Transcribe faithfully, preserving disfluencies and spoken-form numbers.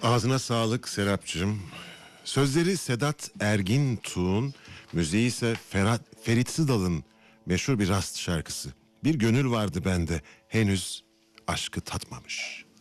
Ağzına sağlık Serapcığım. Sözleri Sedat Ergin Tuğ'un, müziği ise Ferhat, Ferit Sıdal'ın meşhur bir rast şarkısı. Bir gönül vardı bende, henüz aşkı tatmamış.